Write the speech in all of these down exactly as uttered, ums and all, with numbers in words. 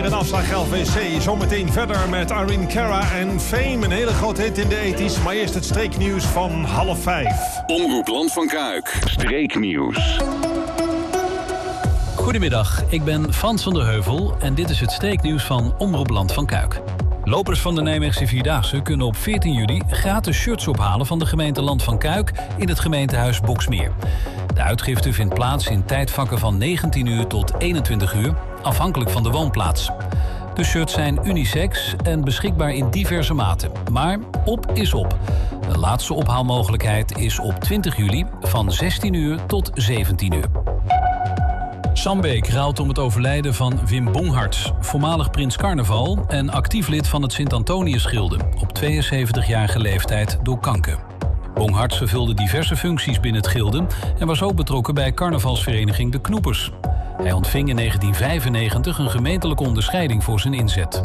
hier in afslag L V C. Zometeen verder met Irene Cara en Fame. Een hele grote hit in de ethisch. Maar eerst het streeknieuws van half vijf. Omroep Land van Kuik. Streeknieuws. Goedemiddag, ik ben Frans van der Heuvel en dit is het streeknieuws van Omroep Land van Kuik. Lopers van de Nijmeegse Vierdaagse kunnen op veertien juli gratis shirts ophalen van de gemeente Land van Kuik in het gemeentehuis Boksmeer. De uitgifte vindt plaats in tijdvakken van negentien uur tot eenentwintig uur, afhankelijk van de woonplaats. De shirts zijn unisex en beschikbaar in diverse maten. Maar op is op. De laatste ophaalmogelijkheid is op twintig juli van zestien uur tot zeventien uur. Sambeek rouwt om het overlijden van Wim Bongharts, voormalig prins carnaval en actief lid van het Sint-Antonius-gilde, op tweeënzeventigjarige leeftijd door kanker. Bongharts vervulde diverse functies binnen het gilde en was ook betrokken bij carnavalsvereniging De Knoepers. Hij ontving in negentien vijfennegentig een gemeentelijke onderscheiding voor zijn inzet.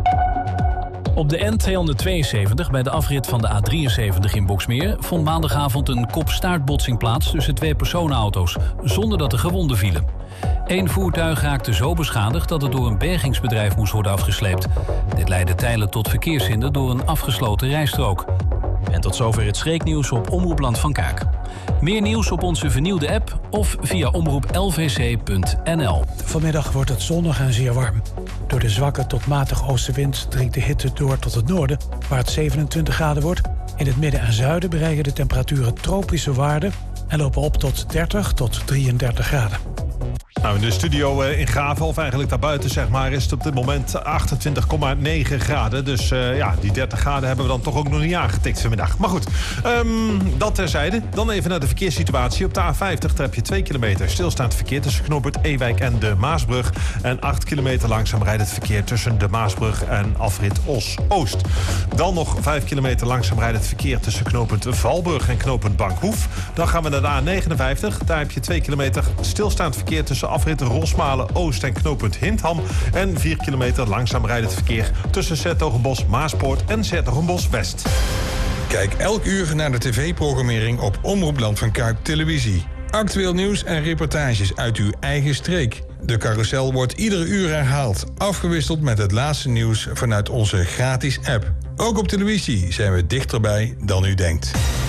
Op de N tweehonderdtweeënzeventig bij de afrit van de A drieënzeventig in Boksmeer vond maandagavond een kop-staartbotsing plaats tussen twee personenauto's, zonder dat er gewonden vielen. Eén voertuig raakte zo beschadigd dat het door een bergingsbedrijf moest worden afgesleept. Dit leidde tijdelijk tot verkeershinder door een afgesloten rijstrook. En tot zover het streeknieuws op Omroep Land van Kuik. Meer nieuws op onze vernieuwde app of via omroep l v c punt n l. Vanmiddag wordt het zonnig en zeer warm. Door de zwakke tot matige oostenwind dringt de hitte door tot het noorden, waar het zevenentwintig graden wordt. In het midden en zuiden bereiken de temperaturen tropische waarden en lopen op tot dertig tot drieëndertig graden. Nou, in de studio in Graven, of eigenlijk daarbuiten zeg maar, is het op dit moment achtentwintig komma negen graden. Dus uh, ja, die dertig graden hebben we dan toch ook nog niet aangetikt vanmiddag. Maar goed, um, dat terzijde. Dan even naar de verkeerssituatie. Op de A vijftig daar heb je twee kilometer stilstaand verkeer tussen knooppunt Ewijk en de Maasbrug. En acht kilometer langzaam rijdt het verkeer tussen de Maasbrug en afrit Os-Oost. Dan nog vijf kilometer langzaam rijdt het verkeer tussen knooppunt Valburg en knooppunt Bankhoef. Dan gaan we naar de A negenenvijftig. Daar heb je twee kilometer stilstaand verkeer tussen afrit Rosmalen Oost en knooppunt Hintham. En vier kilometer langzaam rijdt het verkeer tussen 's-Hertogenbosch Maaspoort en 's-Hertogenbosch West. Kijk elk uur naar de tv-programmering op Omroep Land van Kuik Televisie. Actueel nieuws en reportages uit uw eigen streek. De carousel wordt iedere uur herhaald, afgewisseld met het laatste nieuws vanuit onze gratis app. Ook op televisie zijn we dichterbij dan u denkt.